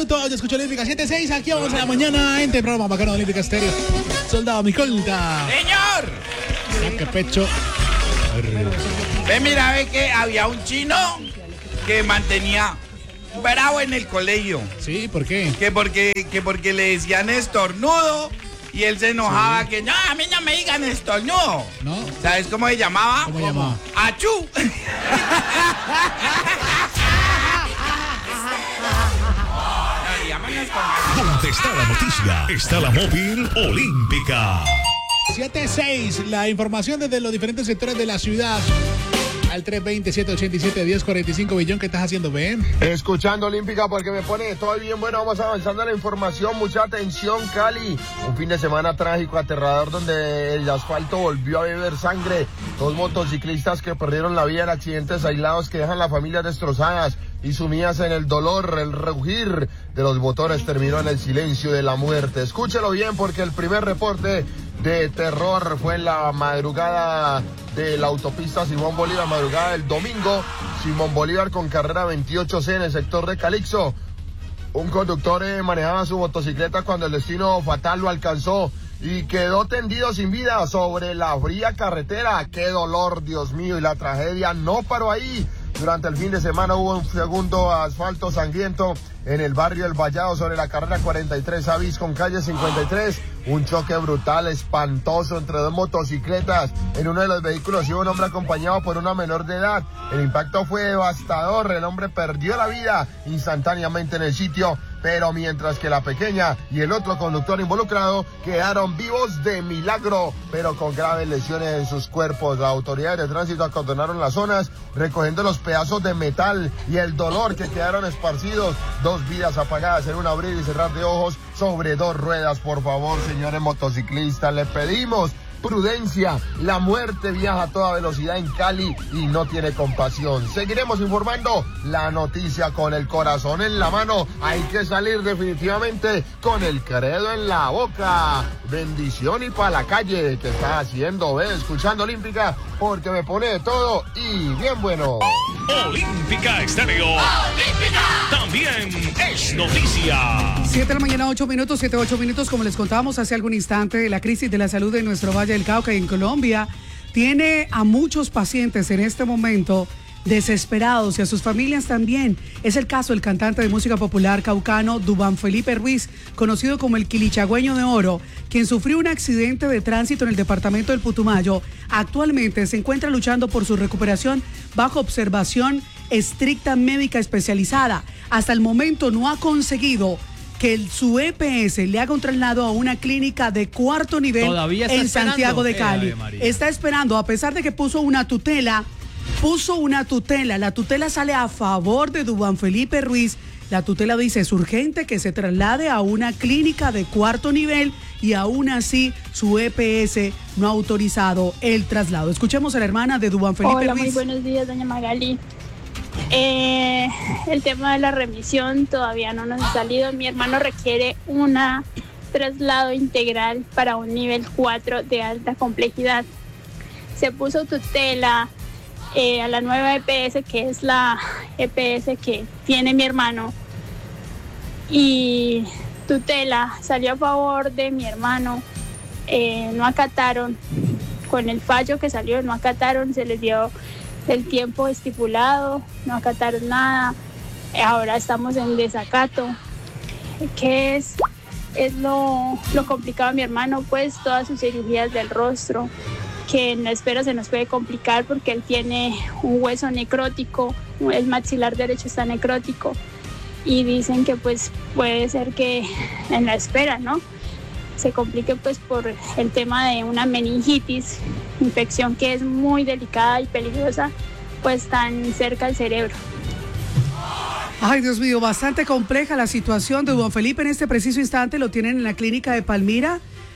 minutos, yo escucho Olímpica 7-6, aquí vamos a la mañana, en el programa bacano de Olímpica Estéreo. Soldado Micolta. ¡Señor! Saque pecho. Ve que había un chino que mantenía bravo en el colegio. Sí, ¿por qué? Que porque le decían estornudo y él se enojaba, sí. Que no, a mí no me digan estornudo. ¿No? ¿Sabes cómo se llamaba? ¿Cómo se llamaba? ¡Achú! Donde está la noticia, está la móvil olímpica. 7-6, la información desde los diferentes sectores de la ciudad. Al 320-787-1045, Billón, ¿qué estás haciendo, Ben? Escuchando Olímpica porque me pone todo bien. Bueno, vamos avanzando en la información. Mucha atención, Cali. Un fin de semana trágico, aterrador, donde el asfalto volvió a beber sangre. 2 motociclistas que perdieron la vida en accidentes aislados que dejan las familias destrozadas y sumidas en el dolor. El rugir de los motores terminó en el silencio de la muerte. Escúchelo bien porque el primer reporte de terror fue en la madrugada de la autopista Simón Bolívar, madrugada del domingo. Simón Bolívar con carrera 28C en el sector de Calixto. Un conductor manejaba su motocicleta cuando el destino fatal lo alcanzó y quedó tendido sin vida sobre la fría carretera. ¡Qué dolor, Dios mío! Y la tragedia no paró ahí. Durante el fin de semana hubo un segundo asfalto sangriento en el barrio El Vallado sobre la carrera 43 Avis con calle 53. Un choque brutal, espantoso entre 2 motocicletas. En uno de los vehículos iba un hombre acompañado por una menor de edad. El impacto fue devastador. El hombre perdió la vida instantáneamente en el sitio, pero mientras que la pequeña y el otro conductor involucrado quedaron vivos de milagro, pero con graves lesiones en sus cuerpos. Las autoridades de tránsito acordonaron las zonas, recogiendo los pedazos de metal y el dolor que quedaron esparcidos. 2 vidas apagadas en un abrir y cerrar de ojos sobre 2 ruedas. Por favor, señores motociclistas, le pedimos prudencia. La muerte viaja a toda velocidad en Cali y no tiene compasión. Seguiremos informando. La noticia con el corazón en la mano. Hay que salir definitivamente con el credo en la boca. Bendición y pa' la calle. ¿Qué estás haciendo? Ve, escuchando Olímpica porque me pone de todo y bien bueno. Olímpica Estéreo. Olímpica también es noticia. 7 de la mañana, 8 minutos, 7-8 minutos. Como les contábamos hace algún instante, la crisis de la salud en nuestro Valle del Cauca y en Colombia tiene a muchos pacientes en este momento desesperados y a sus familias también. Es el caso del cantante de música popular caucano Duván Felipe Ruiz, conocido como el Quilichagüeño de Oro, quien sufrió un accidente de tránsito en el departamento del Putumayo. Actualmente se encuentra luchando por su recuperación bajo observación estricta médica especializada. Hasta el momento no ha conseguido que su EPS le haga un traslado a una clínica de 4º nivel en Santiago de Cali. Está esperando, a pesar de que puso una tutela. La tutela sale a favor de Duván Felipe Ruiz. La tutela dice es urgente que se traslade a una clínica de 4º nivel y aún así su EPS no ha autorizado el traslado. Escuchemos a la hermana de Duván Felipe Ruiz. Hola, muy buenos días, doña Magali. El tema de la remisión todavía no nos ha salido. Mi hermano requiere un traslado integral para un nivel 4 de alta complejidad. Se puso tutela a la nueva EPS, que es la EPS que tiene mi hermano, y tutela salió a favor de mi hermano. No acataron, con el fallo que salió, no acataron, se les dio el tiempo estipulado, no acataron nada. Ahora estamos en desacato. ¿Qué es lo complicado de mi hermano? Pues todas sus cirugías del rostro, que en la espera se nos puede complicar porque él tiene un hueso necrótico, el maxilar derecho está necrótico, y dicen que pues puede ser que en la espera, ¿no?, se complique pues por el tema de una meningitis, infección que es muy delicada y peligrosa, pues tan cerca al cerebro. Ay, Dios mío, bastante compleja la situación de Duván Felipe en este preciso instante. Lo tienen en la clínica de Palmira.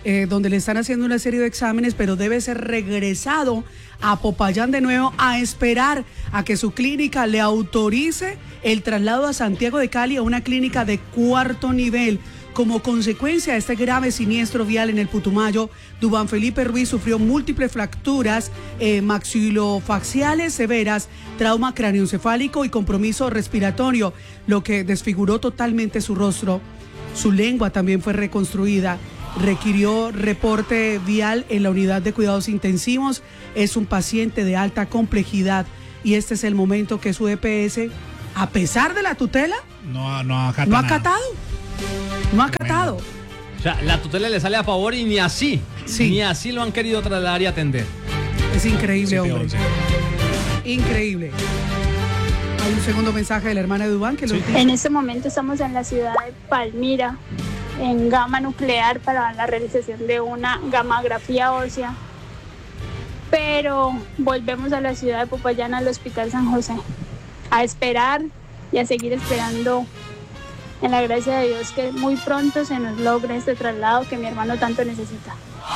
donde le están haciendo una serie de exámenes, pero debe ser regresado a Popayán de nuevo a esperar a que su clínica le autorice el traslado a Santiago de Cali a una clínica de 4º nivel. Como consecuencia de este grave siniestro vial en el Putumayo, Duván Felipe Ruiz sufrió múltiples fracturas maxilofaciales severas, trauma cráneoencefálico y compromiso respiratorio, lo que desfiguró totalmente su rostro. Su lengua también fue reconstruida. Requirió reporte vial en la unidad de cuidados intensivos. Es un paciente de alta complejidad y este es el momento que su EPS, a pesar de la tutela, no ha acatado. No ha acatado. O sea, la tutela le sale a favor y ni así lo han querido trasladar y atender. Es increíble, hombre. Increíble. Hay un segundo mensaje de la hermana de Duván que lo dice. En este momento estamos en la ciudad de Palmira, en gama nuclear para la realización de una gamografía ósea. Pero volvemos a la ciudad de Popayán, al Hospital San José, a esperar y a seguir esperando en la gracia de Dios que muy pronto se nos logre este traslado que mi hermano tanto necesita.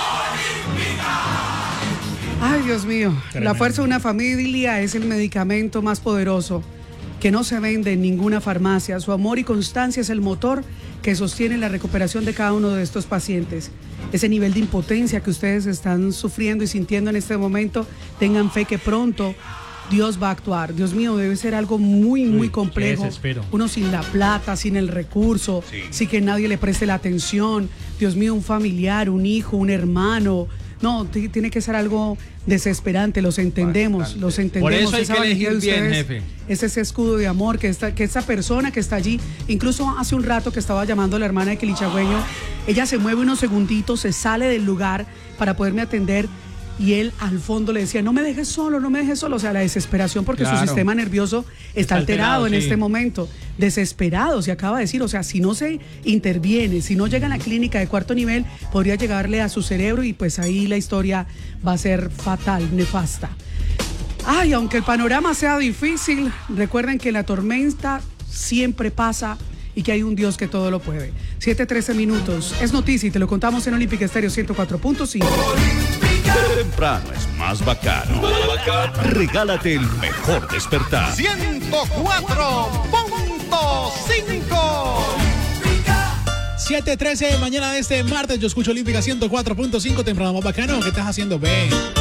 Ay, Dios mío, la fuerza de una familia es el medicamento más poderoso que no se vende en ninguna farmacia. Su amor y constancia es el motor que sostiene la recuperación de cada uno de estos pacientes. Ese nivel de impotencia que ustedes están sufriendo y sintiendo en este momento, tengan fe que pronto Dios va a actuar. Dios mío, debe ser algo muy complejo. Uno sin la plata, sin el recurso, sin que nadie le preste la atención. Dios mío, un familiar, un hijo, un hermano. No, tiene que ser algo desesperante, los entendemos. Por eso hay que elegir bien, jefe. Es ese escudo de amor que esa persona que está allí, incluso hace un rato que estaba llamando a la hermana de Quilichagüeño, ella se mueve unos segunditos, se sale del lugar para poderme atender. Y él al fondo le decía, no me dejes solo, o sea, la desesperación porque su sistema nervioso está alterado en este momento, desesperado, se acaba de decir, o sea, si no se interviene, si no llega a la clínica de 4º nivel, podría llegarle a su cerebro y pues ahí la historia va a ser fatal, nefasta. Ay, aunque el panorama sea difícil, recuerden que la tormenta siempre pasa y que hay un Dios que todo lo puede. 7:13 minutos, es noticia y te lo contamos en Olímpica Estéreo 104.5. Temprano es más bacano. Regálate el mejor despertar. 104.5. 7:13 mañana de este martes. Yo escucho Olímpica 104.5. Temprano más bacano. ¿Qué estás haciendo, Ben?